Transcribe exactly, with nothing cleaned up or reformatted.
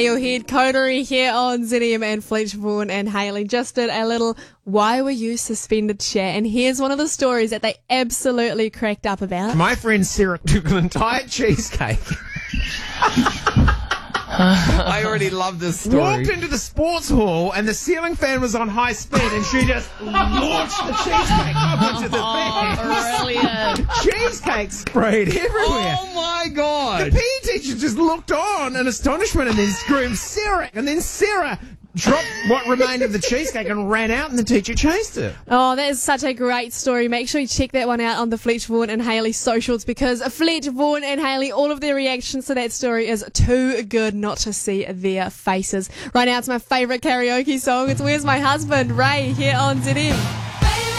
Your head coterie here on Z M, and Fletcher Vaughan and Hayley just did a little "Why Were You Suspended" chat, and here's one of the stories that they absolutely cracked up about. My friend Sarah took an entire cheesecake. I already love this story. Walked into the sports hall and the ceiling fan was on high speed and she just launched the cheesecake up into the Oh, thing. brilliant. Cheesecake sprayed everywhere. Oh, my God. The P E teacher just looked on in astonishment and then screamed, "Sarah!" And then Sarah dropped what remained of the cheesecake and ran out, and the teacher chased her. Oh, that is such a great story. Make sure you check that one out on the Fletcher Vaughan and Hayley socials, because Fletcher Vaughan and Hayley, all of their reactions to that story is too good not to see their faces. Right now, it's my favourite karaoke song. It's "Where's My Husband?" Ray here on Z M.